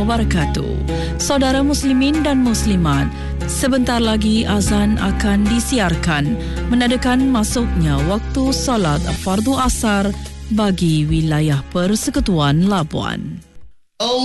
wabarakatuh. Saudara muslimin dan muslimat, sebentar lagi azan akan disiarkan menandakan masuknya waktu salat fardu asar bagi wilayah Persekutuan Labuan.